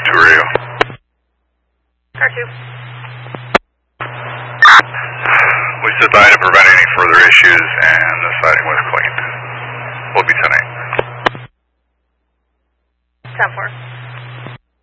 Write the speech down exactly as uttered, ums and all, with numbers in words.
two, where are you? Car two. We stood by to prevent any further issues, and the siding was cleaned. We'll be ten eight. ten four.